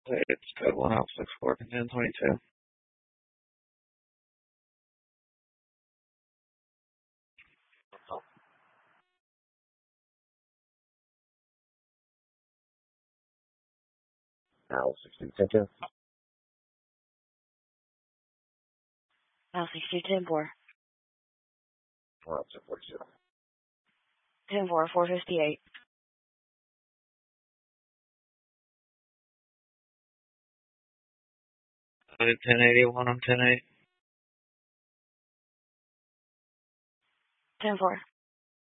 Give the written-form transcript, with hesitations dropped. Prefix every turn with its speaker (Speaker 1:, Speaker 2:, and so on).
Speaker 1: It's code 1064, 1022. Now 16 seconds.
Speaker 2: Now 62,
Speaker 1: 1042.
Speaker 2: 458.
Speaker 1: 1081 on 10-8.
Speaker 2: 10-4.